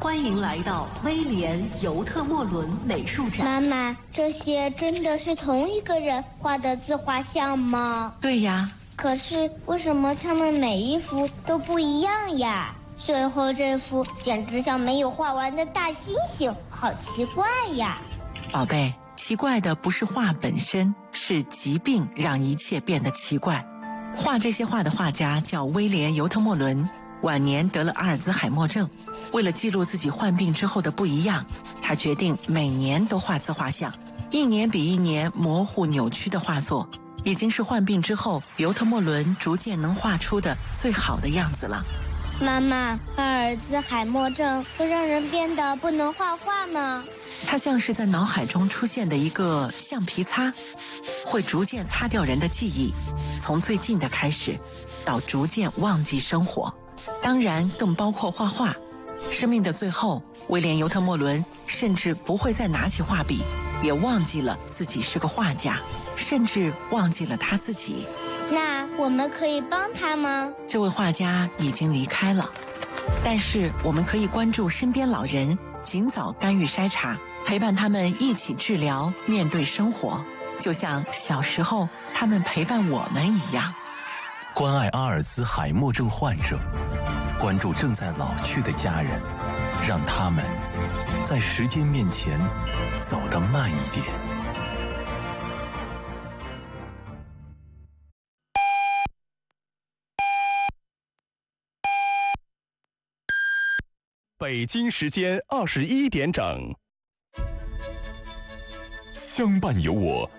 欢迎来到威廉·尤特莫伦美术展。 妈妈，这些真的是同一个人画的自画像吗？ 对呀。 可是为什么他们每一幅都不一样呀？最后这幅简直像没有画完的大猩猩，好奇怪呀！ 宝贝，奇怪的不是画本身，是疾病让一切变得奇怪。画这些画的画家叫威廉·尤特莫伦，晚年得了阿尔兹海默症。为了记录自己患病之后的不一样，他决定每年都画自画像，一年比一年模糊扭曲的画作，已经是患病之后尤特莫伦逐渐能画出的最好的样子了。 妈妈，阿尔兹海默症会让人变得不能画画吗？ 它像是在脑海中出现的一个橡皮擦，会逐渐擦掉人的记忆，从最近的开始，到逐渐忘记生活。当然，更包括画画。生命的最后，威廉·尤特莫伦甚至不会再拿起画笔，也忘记了自己是个画家，甚至忘记了他自己。 那我们可以帮他吗？ 这位画家已经离开了，但是我们可以关注身边老人，尽早干预筛查，陪伴他们一起治疗，面对生活，就像小时候他们陪伴我们一样。 关爱阿尔兹海默症患者，关注正在老去的家人，让他们在时间面前走得慢一点。 北京时间21点整，相伴有我